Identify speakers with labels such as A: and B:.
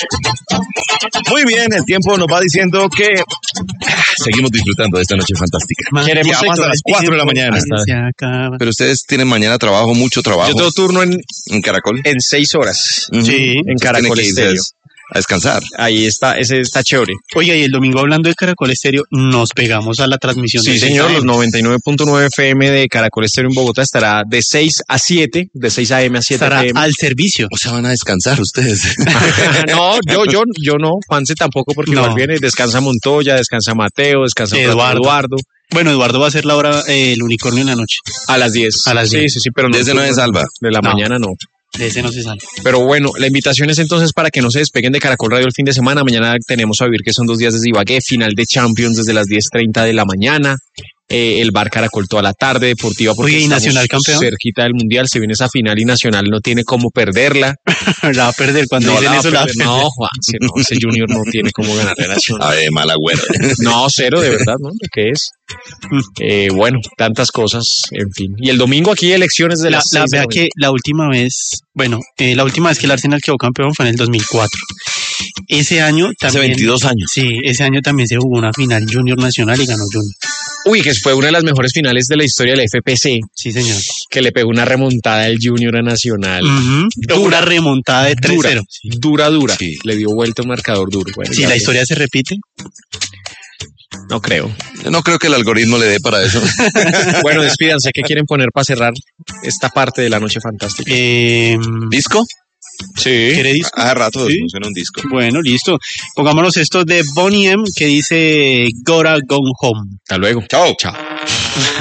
A: Muy bien, el tiempo nos va diciendo que seguimos disfrutando de esta noche fantástica.
B: Queremos
A: Llegamos a las 4 de la mañana.
C: Pero ustedes tienen mañana trabajo, mucho trabajo.
B: Yo tengo turno en
C: Caracol.
B: En 6 horas.
A: Sí.
B: En Caracol Estéreo.
C: A descansar.
B: Ahí está, ese está chévere.
D: Oiga, y el domingo hablando de Caracol Estéreo, nos pegamos a la transmisión.
B: Sí, señor, los 99.9 FM de Caracol Estéreo en Bogotá estará de 6 a 7, de 6 a.m. a 7
D: estará
B: p.m.
D: al servicio.
C: O sea, van a descansar ustedes.
B: No, yo no, Juanse tampoco, porque igual viene, descansa Montoya, descansa Mateo, descansa Eduardo.
D: Bueno, Eduardo va a hacer la hora, el unicornio en la noche.
B: A las 10.
D: A las 10.
B: Sí, pero no.
C: De ese no se salva.
B: De la mañana no.
D: De ese no se sale.
B: Pero bueno, la invitación es entonces para que no se despeguen de Caracol Radio el fin de semana. Mañana tenemos a vivir que son 2 días de Ibagué, final de Champions desde las 10:30 de la mañana. El bar Caracol toda la tarde, deportiva porque
D: ¿y Nacional campeón?
B: Cerquita del Mundial, se viene esa final y Nacional no tiene cómo perderla.
D: La va a perder cuando
B: no,
D: dicen eso.
B: No, Juan, ese Junior no tiene cómo ganar la Nacional.
C: A ver, mala güera.
B: No, 0 de verdad, ¿no? ¿Qué es? Bueno, tantas cosas, en fin. Y el domingo aquí elecciones de las 6 de la
D: mañana. Que la última vez que el Arsenal quedó campeón fue en el 2004. Ese año también.
C: Hace 22 años.
D: Sí, ese año también se jugó una final Junior Nacional y ganó Junior.
B: Uy, que fue una de las mejores finales de la historia del FPC.
D: Sí, señor.
B: Que le pegó una remontada del Junior a Nacional.
D: Una remontada de 3-0.
B: Dura.
C: Sí.
B: Le dio vuelta un marcador duro. Bueno,
D: si la historia se repite.
B: No creo.
C: Yo no creo que el algoritmo le dé para eso.
B: Bueno, despídanse. ¿Qué quieren poner para cerrar esta parte de la noche fantástica?
C: ¿Disco?
B: Sí.
D: ¿Quiere disco?
C: Hace rato
D: ¿Sí?
C: suena un disco.
D: Bueno, listo. Pongámonos esto de Boney M que dice Gotta Go Home.
B: Hasta luego.
C: Chao.
B: Chao.